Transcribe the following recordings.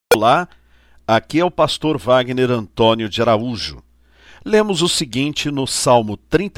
Olá, aqui é o pastor Wagner Antônio de Araújo. Lemos o seguinte no Salmo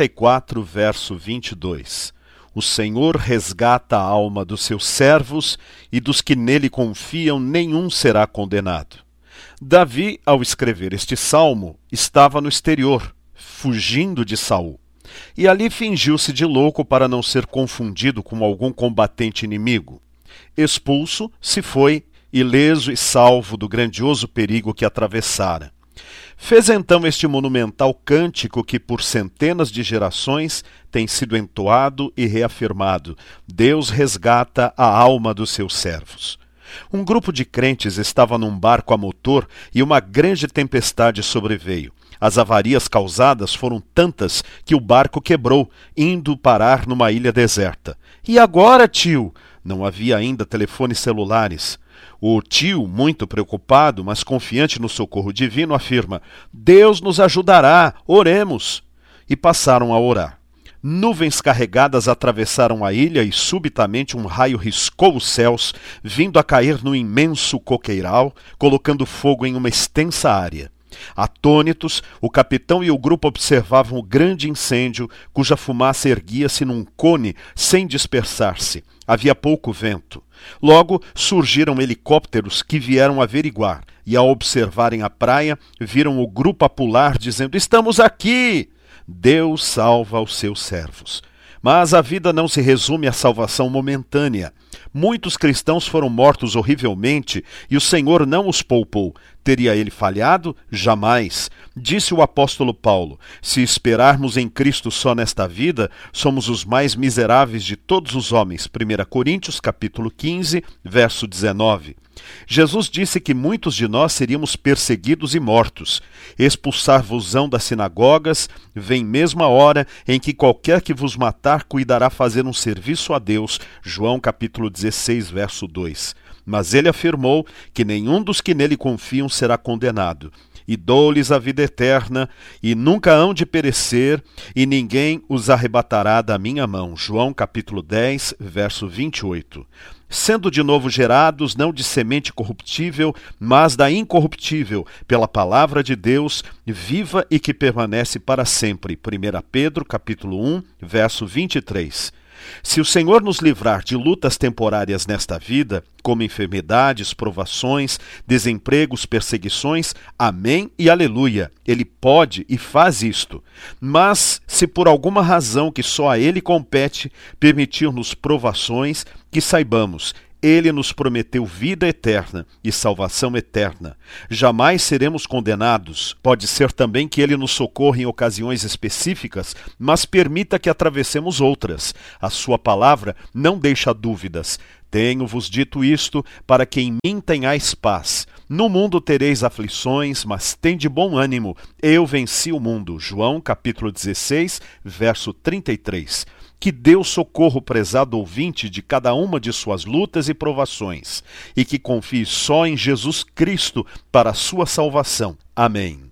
34, verso 22. O Senhor resgata a alma dos seus servos e dos que nele confiam nenhum será condenado. Davi, ao escrever este salmo, estava no exterior, fugindo de Saul. E ali fingiu-se de louco para não ser confundido com algum combatente inimigo. Expulso, se foi, ileso e salvo do grandioso perigo que atravessara. Fez então este monumental cântico que por centenas de gerações tem sido entoado e reafirmado: Deus resgata a alma dos seus servos. Um grupo de crentes estava num barco a motor e uma grande tempestade sobreveio. As avarias causadas foram tantas que o barco quebrou, indo parar numa ilha deserta. E agora, tio? Não havia ainda telefones celulares. O tio, muito preocupado, mas confiante no socorro divino, afirma: Deus nos ajudará, oremos. E passaram a orar. Nuvens carregadas atravessaram a ilha e subitamente um raio riscou os céus, vindo a cair no imenso coqueiral, colocando fogo em uma extensa área. Atônitos, o capitão e o grupo observavam o grande incêndio, cuja fumaça erguia-se num cone sem dispersar-se. Havia pouco vento. Logo surgiram helicópteros que vieram averiguar, e ao observarem a praia, viram o grupo a pular, dizendo: Estamos aqui! Deus salva os seus servos. Mas a vida não se resume à salvação momentânea. Muitos cristãos foram mortos horrivelmente e o Senhor não os poupou. Teria ele falhado? Jamais. Disse o apóstolo Paulo: se esperarmos em Cristo só nesta vida, somos os mais miseráveis de todos os homens. 1 Coríntios, capítulo 15, verso 19. Jesus disse que muitos de nós seríamos perseguidos e mortos. Expulsar-vos-ão das sinagogas, vem mesmo a hora em que qualquer que vos matar cuidará fazer um serviço a Deus. João capítulo 16, verso 2. Mas ele afirmou que nenhum dos que nele confiam será condenado. E dou-lhes a vida eterna, e nunca hão de perecer, e ninguém os arrebatará da minha mão. João capítulo 10, verso 28. Sendo de novo gerados, não de semente corruptível, mas da incorruptível, pela palavra de Deus, viva e que permanece para sempre. 1 Pedro capítulo 1, verso 23. Se o Senhor nos livrar de lutas temporárias nesta vida, como enfermidades, provações, desempregos, perseguições, amém e aleluia. Ele pode e faz isto. Mas, se por alguma razão que só a Ele compete, permitir-nos provações, que saibamos, Ele nos prometeu vida eterna e salvação eterna. Jamais seremos condenados. Pode ser também que Ele nos socorra em ocasiões específicas, mas permita que atravessemos outras. A sua palavra não deixa dúvidas. Tenho-vos dito isto, para que em mim tenhais paz. No mundo tereis aflições, mas tende bom ânimo. Eu venci o mundo. João capítulo 16, verso 33. Que Deus socorra o prezado ouvinte de cada uma de suas lutas e provações, e que confie só em Jesus Cristo para a sua salvação. Amém.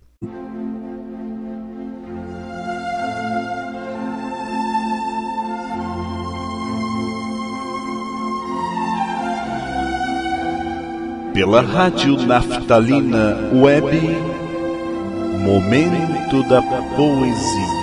Pela Rádio Naftalina Web, Momento da Poesia.